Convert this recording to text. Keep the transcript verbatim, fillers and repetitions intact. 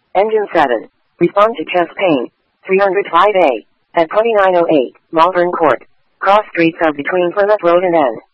Engine seven. Respond to chest pain. three oh five A. At twenty-nine oh eight, Malvern Court. Cross streets are between Plymouth Road and N.